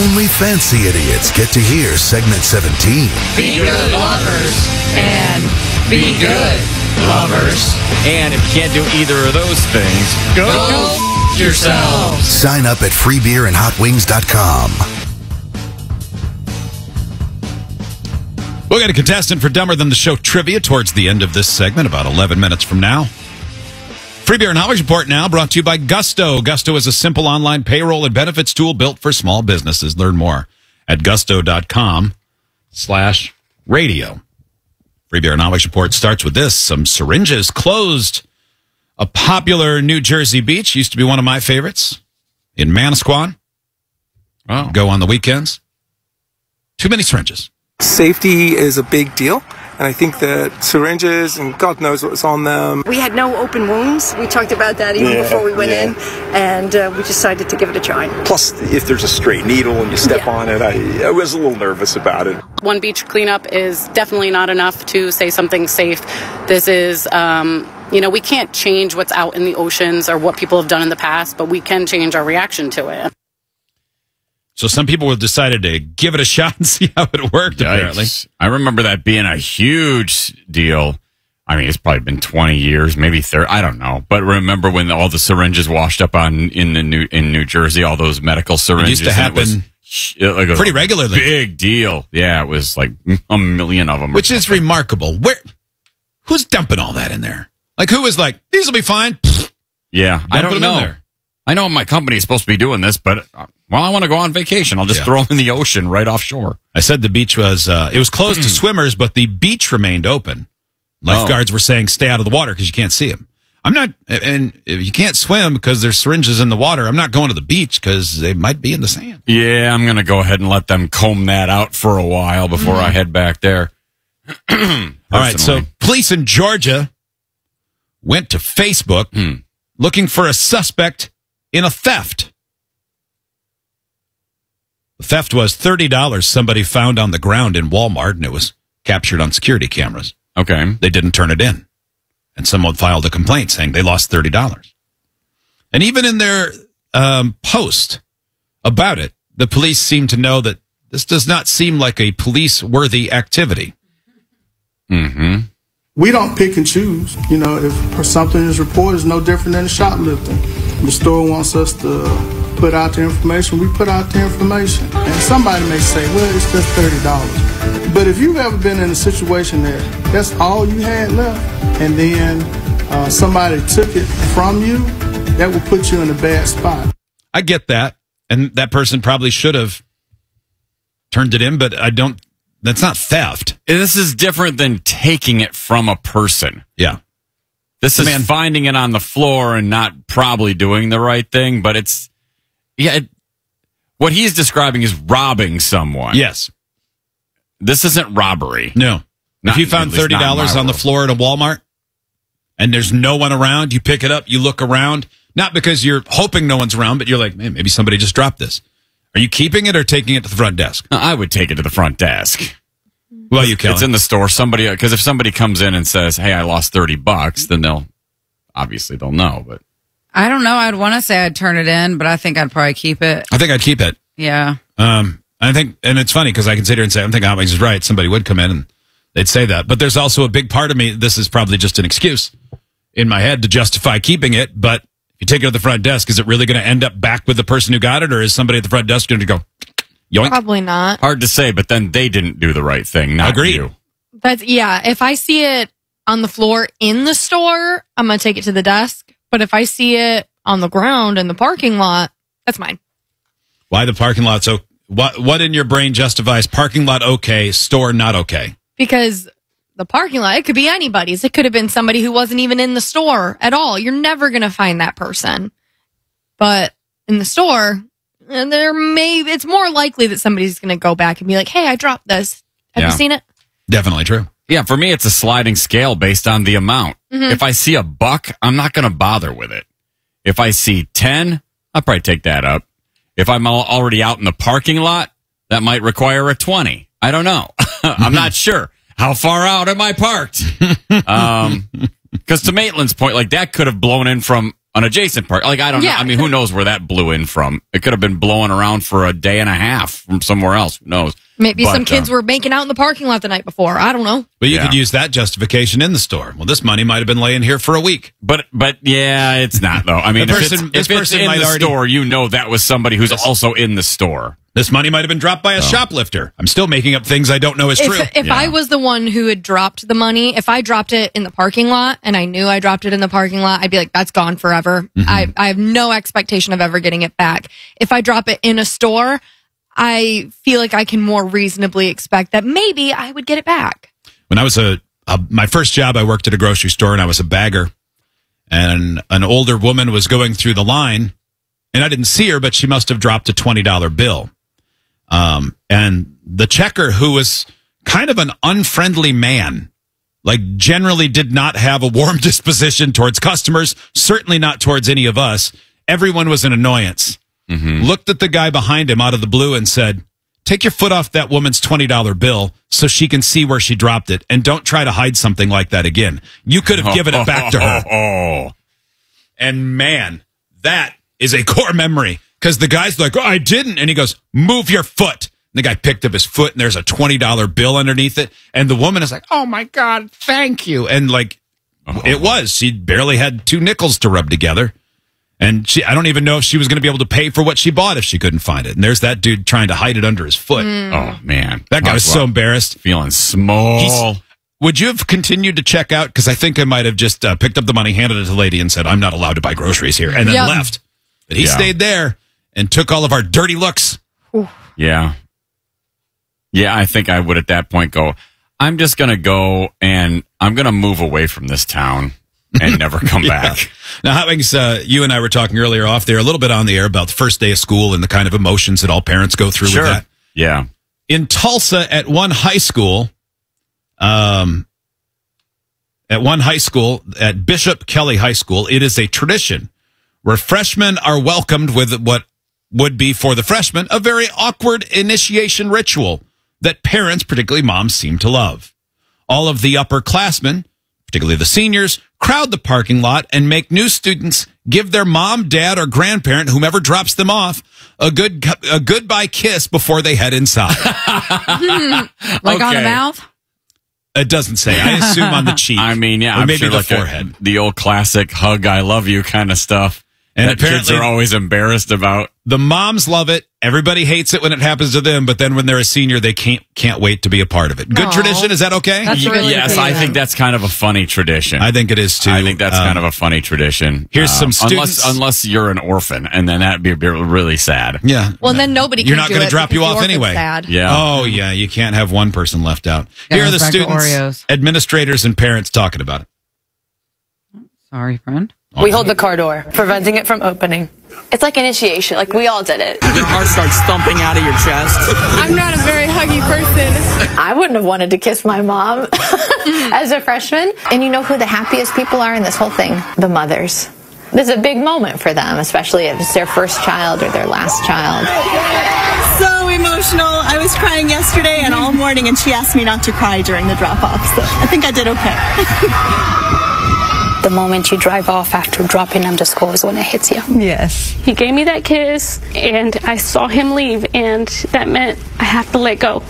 Only fancy idiots get to hear segment 17. Be good lovers and be good lovers. And if you can't do either of those things, go f yourselves. Sign up at freebeerandhotwings.com. We'll get a contestant for Dumber Than the Show trivia towards the end of this segment, about 11 minutes from now. Free Beer and Hot Wings Report now brought to you by Gusto. Gusto is a simple online payroll and benefits tool built for small businesses. Learn more at gusto.com/radio. Free Beer and Hot Wings Report starts with this. Some syringes closed a popular New Jersey beach. Used to be one of my favorites in Manasquan. Oh. Go on the weekends. Too many syringes. Safety is a big deal, and I think that syringes, and God knows what's on them. We had no open wounds. We talked about that even before we went in, and we decided to give it a try. Plus, if there's a stray needle and you step on it, I was a little nervous about it. One beach cleanup is definitely not enough to say something's safe. This is, we can't change what's out in the oceans or what people have done in the past, but we can change our reaction to it. So some people have decided to give it a shot and see how it worked, apparently. I remember that being a huge deal. I mean, it's probably been 20 years, maybe 30. I don't know. But remember when all the syringes washed up in New Jersey, all those medical syringes? It used to happen pretty regularly. Big deal. Yeah, it was like a million of them. Which is remarkable. Who's dumping all that in there? Like, who was like, these will be fine? Yeah, I don't know. In there. I know my company is supposed to be doing this, but I want to go on vacation. I'll just throw them in the ocean right offshore. I said the beach was it was closed to swimmers, but the beach remained open. Lifeguards were saying stay out of the water because you can't see them. I'm not, and if you can't swim because there's syringes in the water, I'm not going to the beach because they might be in the sand. Yeah, I'm going to go ahead and let them comb that out for a while before I head back there. All right, so police in Georgia went to Facebook looking for a suspect in a theft. The theft was $30 somebody found on the ground in Walmart, and it was captured on security cameras. Okay. They didn't turn it in. And someone filed a complaint saying they lost $30. And even in their post about it, the police seem to know that this does not seem like a police-worthy activity. Mm-hmm. We don't pick and choose. If something is reported, it's no different than shoplifting. The store wants us to put out the information, we put out the information. And somebody may say, well, it's just $30. But if you've ever been in a situation that that's all you had left, and then somebody took it from you, that will put you in a bad spot. I get that. And that person probably should have turned it in, but that's not theft. This is different than taking it from a person. Yeah. This is finding it on the floor and not probably doing the right thing, but what he's describing is robbing someone. Yes. This isn't robbery. No. If you found $30 on the floor at a Walmart and there's no one around, you pick it up, you look around, not because you're hoping no one's around, but you're like, man, maybe somebody just dropped this. Are you keeping it or taking it to the front desk? I would take it to the front desk. Well, you can. It's in the store. Because if somebody comes in and says, hey, I lost $30, then they'll know. But I don't know. I'd want to say I'd turn it in, but I think I'd probably keep it. I think I'd keep it. Yeah. I think, and it's funny because I can sit here and say, I think Hot Wings is right. Somebody would come in and they'd say that. But there's also a big part of me, this is probably just an excuse in my head to justify keeping it. But if you take it to the front desk, is it really going to end up back with the person who got it? Or is somebody at the front desk going to go, yoink? Probably not. Hard to say, but then they didn't do the right thing, not Agreed. you. But yeah, if I see it on the floor in the store, I'm going to take it to the desk. But if I see it on the ground in the parking lot, that's mine. Why the parking lot? So what in your brain justifies parking lot okay, store not okay? Because the parking lot, it could be anybody's. It could have been somebody who wasn't even in the store at all. You're never going to find that person. But in the store, it's more likely that somebody's going to go back and be like, hey, I dropped this. Have you seen it? Definitely true. Yeah, for me, it's a sliding scale based on the amount. Mm-hmm. If I see a $1, I'm not going to bother with it. If I see 10, I'll probably take that up. If I'm already out in the parking lot, that might require a 20. I don't know. I'm not sure. How far out am I parked? Because to Maitland's point, like that could have blown in from an adjacent park. Like, I don't know. I mean, who knows where that blew in from? It could have been blowing around for a day and a half from somewhere else. Who knows? Maybe some kids were making out in the parking lot the night before. I don't know. But you could use that justification in the store. Well, this money might have been laying here for a week. But yeah, it's not, though. I mean, if it's in the store, you know that was somebody who's also in the store. This money might have been dropped by a shoplifter. I'm still making up things I don't know is true. If I was the one who had dropped the money, if I dropped it in the parking lot and I knew I dropped it in the parking lot, I'd be like, that's gone forever. I have no expectation of ever getting it back. If I drop it in a store, I feel like I can more reasonably expect that maybe I would get it back. When I was my first job, I worked at a grocery store and I was a bagger. And an older woman was going through the line and I didn't see her, but she must have dropped a $20 bill. And the checker, who was kind of an unfriendly man, like generally did not have a warm disposition towards customers, certainly not towards any of us. Everyone was an annoyance. Looked at the guy behind him out of the blue and said, take your foot off that woman's $20 bill so she can see where she dropped it. And don't try to hide something like that again. You could have given it back to her. And man, that is a core memory. Because the guy's like, oh, I didn't. And he goes, move your foot. And the guy picked up his foot and there's a $20 bill underneath it. And the woman is like, oh my God, thank you. And like, it was. She barely had 2 nickels to rub together. And I don't even know if she was going to be able to pay for what she bought if she couldn't find it. And there's that dude trying to hide it under his foot. Oh, man. That guy was so embarrassed. Feeling small. Would you have continued to check out? Because I think I might have just picked up the money, handed it to the lady, and said, I'm not allowed to buy groceries here. And then left. But he stayed there and took all of our dirty looks. Yeah. Yeah, I think I would at that point go, I'm just going to go and I'm going to move away from this town. And never come back. Now, Hotwings, you and I were talking earlier off there a little bit on the air about the first day of school and the kind of emotions that all parents go through with that. Yeah. In Tulsa, at one high school, at Bishop Kelly High School, it is a tradition where freshmen are welcomed with what would be for the freshmen a very awkward initiation ritual that parents, particularly moms, seem to love. All of the upperclassmen, particularly the seniors, crowd the parking lot and make new students give their mom, dad, or grandparent, whomever drops them off, a goodbye kiss before they head inside. Like on the mouth? It doesn't say. I assume on the cheek. I mean, yeah, or maybe sure the like forehead. The old classic hug, I love you kind of stuff. And that kids are always embarrassed about. The moms love it. Everybody hates it when it happens to them, but then when they're a senior, they can't wait to be a part of it. Good tradition. Is that okay? Yes, I think that's kind of a funny tradition. I think it is too. I think that's kind of a funny tradition. Here's some students. Unless you're an orphan, and then that'd be really sad. Yeah. Well, then nobody can You're not going to drop you off anyway. Sad. Yeah. Oh, yeah. You can't have one person left out. Here are the students, administrators, and parents talking about it. Sorry, friend. We hold the car door, preventing it from opening. It's like initiation, like we all did it. Your heart starts thumping out of your chest. I'm not a very huggy person. I wouldn't have wanted to kiss my mom as a freshman. And you know who the happiest people are in this whole thing? The mothers. This is a big moment for them, especially if it's their first child or their last child. So emotional. I was crying yesterday and all morning, and she asked me not to cry during the drop-off. So I think I did okay. The moment you drive off after dropping them to school is when it hits you. Yes. He gave me that kiss, and I saw him leave, and that meant I have to let go.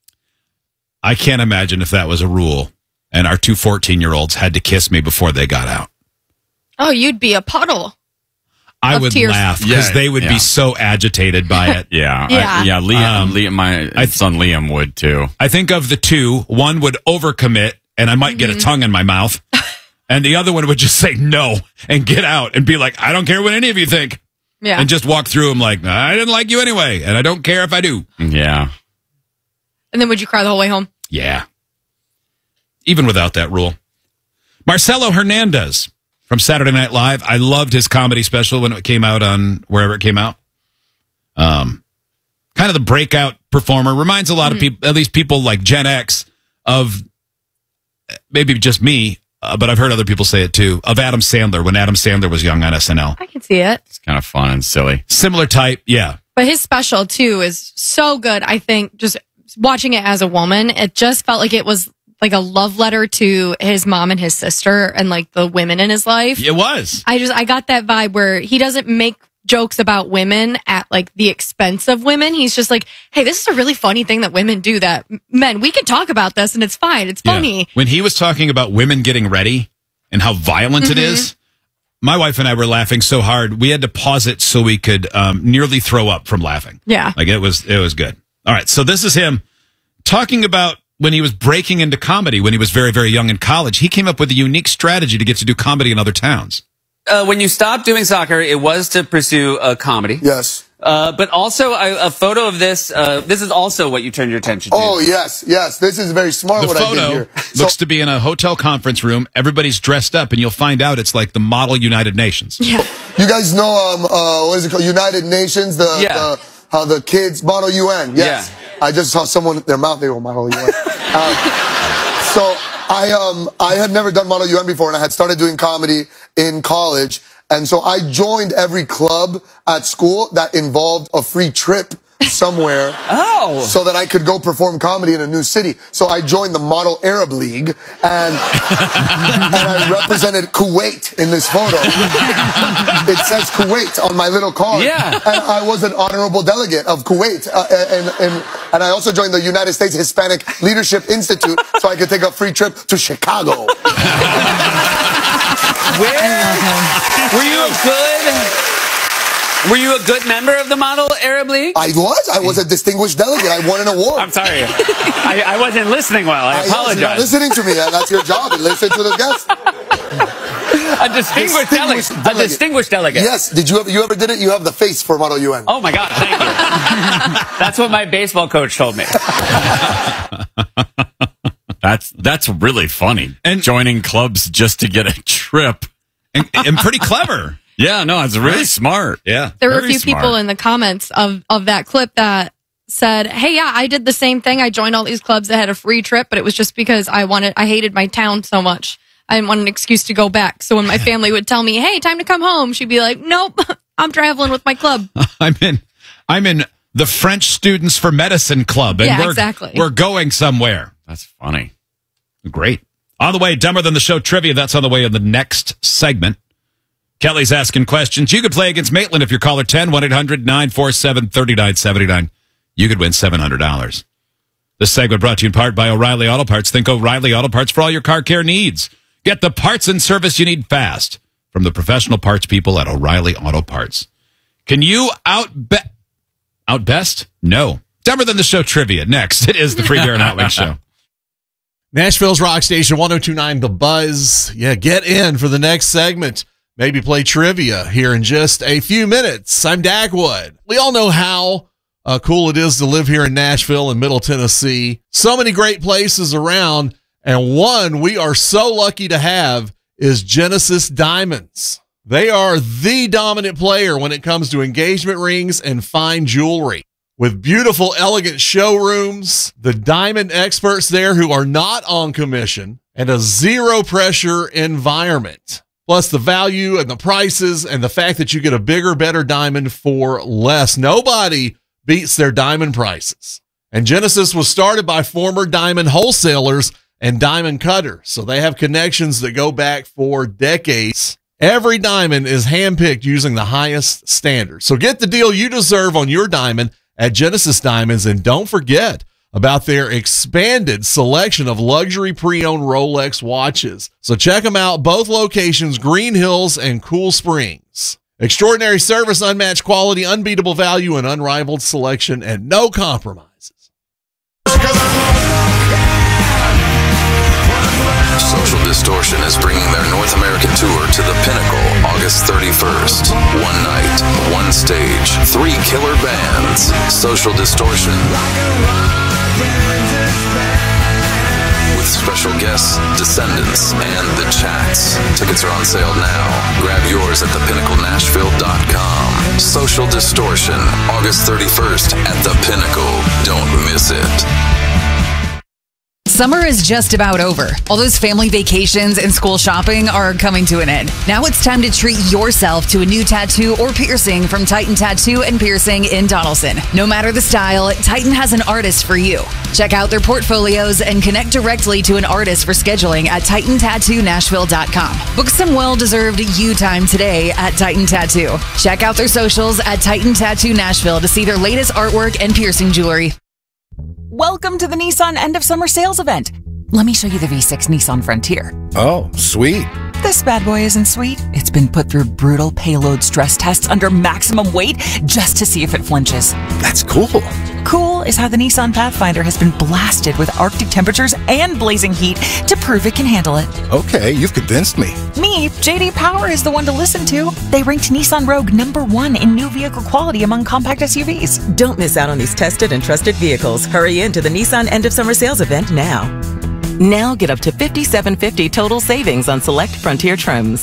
I can't imagine if that was a rule, and our 2 14-year-olds had to kiss me before they got out. Oh, you'd be a puddle. I would laugh because they would be so agitated by it. Liam, my son Liam would too. I think of the two, one would overcommit, and I might get a tongue in my mouth. And the other one would just say no and get out and be like, I don't care what any of you think. Yeah. And just walk through them like, I didn't like you anyway. And I don't care if I do. Yeah. And then would you cry the whole way home? Yeah. Even without that rule. Marcelo Hernandez from Saturday Night Live. I loved his comedy special when it came out on wherever it came out. Kind of the breakout performer. Reminds a lot of people, at least people like Gen X, of maybe just me. But I've heard other people say it too, of Adam Sandler when Adam Sandler was young on SNL. I can see it. It's kind of fun and silly. Similar type, yeah. But his special too is so good. I think just watching it as a woman, it just felt like it was like a love letter to his mom and his sister and like the women in his life. It was. I got that vibe where he doesn't make jokes about women at like the expense of women. He's just like, hey, this is a really funny thing that women do that men, we can talk about this and it's fine. It's funny. When he was talking about women getting ready and how violent it is, my wife and I were laughing so hard, we had to pause it so we could nearly throw up from laughing. Yeah. Like it was good. All right. So this is him talking about when he was breaking into comedy when he was very, very young in college. He came up with a unique strategy to get to do comedy in other towns. When you stopped doing soccer, it was to pursue comedy. Yes. But also a photo of this. This is also what you turned your attention to. Oh, yes. This is very smart The what I did photo here. looks to be in a hotel conference room. Everybody's dressed up, and you'll find out it's like the model United Nations. Yeah. You guys know, what is it called? United Nations? How the kids, Model UN. Yes. Yeah. I just saw someone with their mouth, they were Model UN. So I had never done Model UN before, and I had started doing comedy in college. And so I joined every club at school that involved a free trip somewhere. So that I could go perform comedy in a new city. So I joined the Model Arab League, and I represented Kuwait in this photo. It says Kuwait on my little card. Yeah. And I was an honorable delegate of Kuwait. And I also joined the United States Hispanic Leadership Institute so I could take a free trip to Chicago. Were you a good member of the Model Arab League? I was a distinguished delegate. I won an award. I'm sorry. I wasn't listening well. I apologize. You're not listening to me. That's your job. Listen to the guests. A distinguished delegate. A distinguished delegate. Yes. Did you ever did it? You have the face for Model UN. Oh my God, thank you. That's what my baseball coach told me. That's really funny. And joining clubs just to get a trip. And pretty clever. Yeah, no, it's really smart. Yeah. There were a few people in the comments of that clip that said, hey, yeah, I did the same thing. I joined all these clubs that had a free trip, but it was just because I hated my town so much. I didn't want an excuse to go back. So when my family would tell me, hey, time to come home, she'd be like, nope, I'm traveling with my club. I'm in the French Students for Medicine Club. And exactly. We're going somewhere. That's funny. Great. On the way, Dumber Than the Show trivia. That's on the way in the next segment. Kelly's asking questions. You could play against Maitland if you're caller 10, 1-800-947-3979. You could win $700. This segment brought to you in part by O'Reilly Auto Parts. Think O'Reilly Auto Parts for all your car care needs. Get the parts and service you need fast from the professional parts people at O'Reilly Auto Parts. Can you outbest? No. Dumber Than the Show trivia. Next, it is the Free Beer and Hot Wings Show. Nashville's Rock Station 102.9 The Buzz. Yeah, get in for the next segment. Maybe play trivia here in just a few minutes. I'm Dagwood. We all know how cool it is to live here in Nashville and Middle Tennessee. So many great places around, and one we are so lucky to have is Genesis Diamonds. They are the dominant player when it comes to engagement rings and fine jewelry. With beautiful, elegant showrooms, the diamond experts there who are not on commission, and a zero-pressure environment. Plus the value and the prices and the fact that you get a bigger, better diamond for less. Nobody beats their diamond prices. And Genesis was started by former diamond wholesalers and diamond cutters. So they have connections that go back for decades. Every diamond is handpicked using the highest standards. So get the deal you deserve on your diamond at Genesis Diamonds. And don't forget about their expanded selection of luxury pre-owned Rolex watches. So check them out, both locations, Green Hills and Cool Springs. Extraordinary service, unmatched quality, unbeatable value, and unrivaled selection, and no compromises. Social Distortion is bringing their North American tour to the Pinnacle August 31st. One night, one stage, 3 killer bands. Social Distortion. With special guests, Descendants, and The Chats. Tickets are on sale now. Grab yours at thepinnaclenashville.com. Social Distortion, August 31st at the Pinnacle. Don't miss it. Summer is just about over. All those family vacations and school shopping are coming to an end. Now it's time to treat yourself to a new tattoo or piercing from Titan Tattoo and Piercing in Donaldson. No matter the style, Titan has an artist for you. Check out their portfolios and connect directly to an artist for scheduling at TitanTattooNashville.com. Book some well-deserved you time today at Titan Tattoo. Check out their socials at Titan Tattoo Nashville to see their latest artwork and piercing jewelry. Welcome to the Nissan End of Summer Sales Event. Let me show you the V6 Nissan Frontier. Oh, sweet. This bad boy isn't sweet. It's been put through brutal payload stress tests under maximum weight just to see if it flinches. That's cool. Cool is how the Nissan Pathfinder has been blasted with Arctic temperatures and blazing heat to prove it can handle it. Okay, you've convinced me. Me, JD Power is the one to listen to. They ranked Nissan Rogue #1 in new vehicle quality among compact SUVs. Don't miss out on these tested and trusted vehicles. Hurry into the Nissan End of Summer Sales Event now. Now get up to $5,750 total savings on select Frontier trims.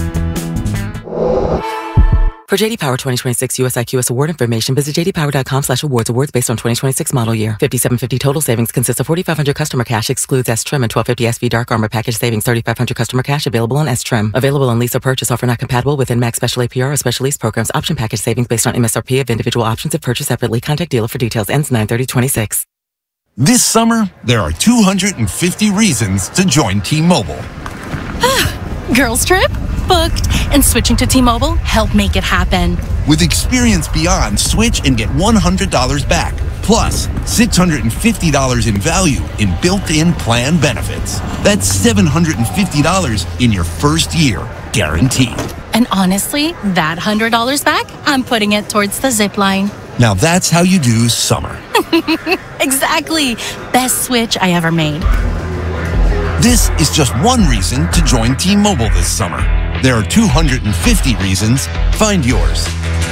For JD Power 2026 US IQS award information, visit jdpower.com/awards. Awards based on 2026 model year. $5,750 total savings consists of $4,500 customer cash, excludes S trim and $1,250 SV Dark Armor package savings. $3,500 customer cash available on S trim. Available on lease or purchase. Offer not compatible with NMAX special APR or special lease programs. Option package savings based on MSRP of individual options if purchased separately. Contact dealer for details. Ends 9/30/26. This summer, there are 250 reasons to join T-Mobile. Girls trip? Booked. And switching to T-Mobile helped make it happen. With Experience Beyond, switch and get $100 back. Plus, $650 in value in built-in plan benefits. That's $750 in your first year, guaranteed. And honestly, that $100 back, I'm putting it towards the zip line. Now that's how you do summer. Exactly. Best switch I ever made. This is just one reason to join T-Mobile this summer. There are 250 reasons. Find yours.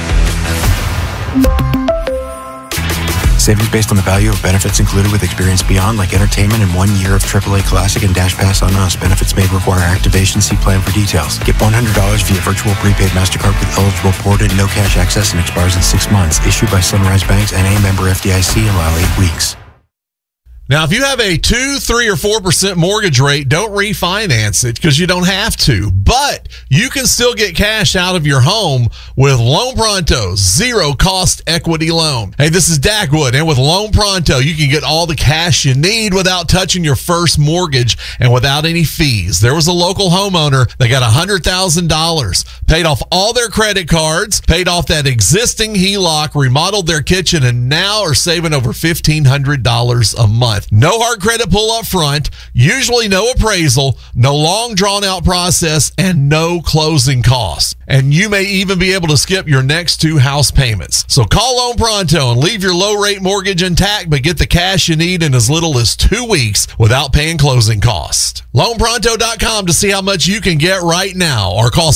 Savings based on the value of benefits included with Experience Beyond, like entertainment and 1 year of AAA Classic and Dash Pass on Us. Benefits may require activation. See plan for details. Get $100 via virtual prepaid MasterCard with eligible port and no cash access and expires in 6 months. Issued by Sunrise Banks and a member FDIC. Allow 8 weeks. Now, if you have a 2, 3, or 4% mortgage rate, don't refinance it because you don't have to. But you can still get cash out of your home with Loan Pronto's zero-cost equity loan. Hey, this is Dak Wood, and with Loan Pronto, you can get all the cash you need without touching your first mortgage and without any fees. There was a local homeowner that got $100,000, paid off all their credit cards, paid off that existing HELOC, remodeled their kitchen, and now are saving over $1,500 a month. No hard credit pull up front, usually no appraisal, no long drawn out process, and no closing costs. And you may even be able to skip your next 2 house payments. So call Loan Pronto and leave your low rate mortgage intact, but get the cash you need in as little as 2 weeks without paying closing costs. LoanPronto.com to see how much you can get right now, or call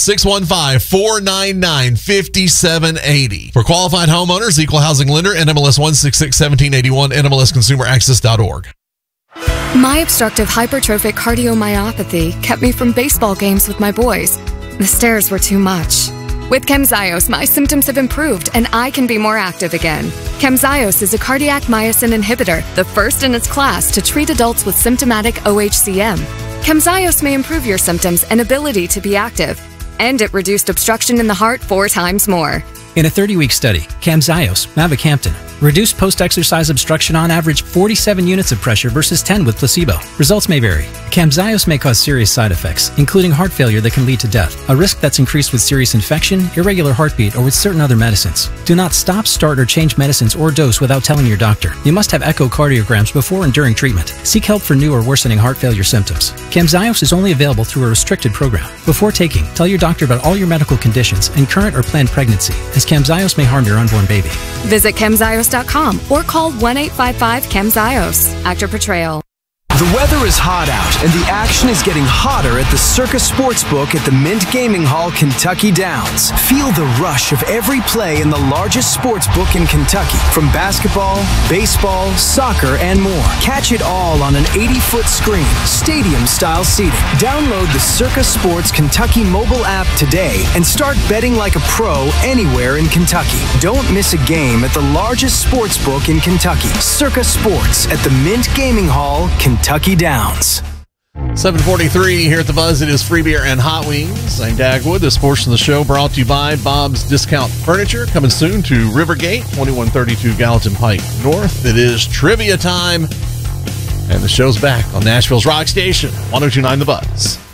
615-499-5780. For qualified homeowners, equal housing lender, NMLS 1661781, NMLSconsumeraccess.org. My obstructive hypertrophic cardiomyopathy kept me from baseball games with my boys. The stairs were too much. With Camzyos, my symptoms have improved and I can be more active again. Camzyos is a cardiac myosin inhibitor, the first in its class to treat adults with symptomatic OHCM. Camzyos may improve your symptoms and ability to be active, and it reduced obstruction in the heart 4 times more. In a 30-week study, Camzyos, mavacamten, reduced post-exercise obstruction on average 47 units of pressure versus 10 with placebo. Results may vary. Camzyos may cause serious side effects, including heart failure that can lead to death, a risk that's increased with serious infection, irregular heartbeat, or with certain other medicines. Do not stop, start, or change medicines or dose without telling your doctor. You must have echocardiograms before and during treatment. Seek help for new or worsening heart failure symptoms. Camzyos is only available through a restricted program. Before taking, tell your doctor about all your medical conditions and current or planned pregnancy, as Camzyos may harm your unborn baby. Visit Camzyos.com or call 1-855-CAMZYOS. Actor Portrayal. The weather is hot out, and the action is getting hotter at the Circus Sportsbook at the Mint Gaming Hall, Kentucky Downs. Feel the rush of every play in the largest sportsbook in Kentucky, from basketball, baseball, soccer, and more. Catch it all on an 80-foot screen, stadium-style seating. Download the Circus Sports Kentucky mobile app today and start betting like a pro anywhere in Kentucky. Don't miss a game at the largest sportsbook in Kentucky. Circus Sports at the Mint Gaming Hall, Kentucky Kentucky Downs. 7:43 here at the Buzz. It is Free Beer and Hot Wings. I'm Dagwood. This portion of the show brought to you by Bob's Discount Furniture. Coming soon to Rivergate, 2132 Gallatin Pike North. It is trivia time. And the show's back on Nashville's Rock Station, 102.9 The Buzz.